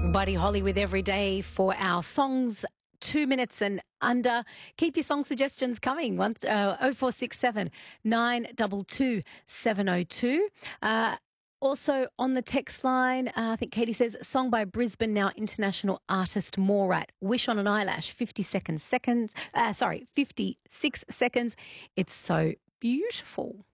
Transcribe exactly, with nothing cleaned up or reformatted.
Buddy Holly with Every Day for our songs. Two minutes and under. Keep your song suggestions coming. One, uh, oh four six seven, nine two two, seven oh two. Uh, also on the text line, uh, I think Katie says, song by Brisbane now international artist Morat, Wish on an Eyelash, fifty seconds, seconds, uh, sorry, fifty-six seconds. It's so beautiful.